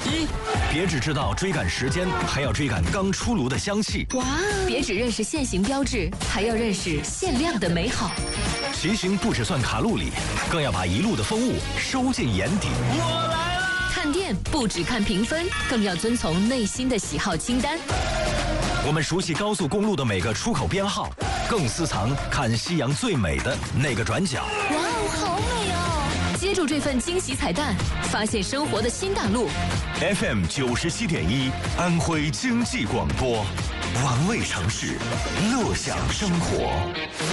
一，别只知道追赶时间，还要追赶刚出炉的香气。 哇！别只认识现行标志，还要认识限量的美好。 骑行不只算卡路里，更要把一路的风物收进眼底。 我来了！ 看店不只看评分，更要遵从内心的喜好清单。 我们熟悉高速公路的每个出口编号，更私藏看夕阳最美的那个转角。 哇哦，好美哦！接住这份惊喜彩蛋，发现生活的新大陆。 FM 97.1，安徽经济广播，玩味城市，乐享生活。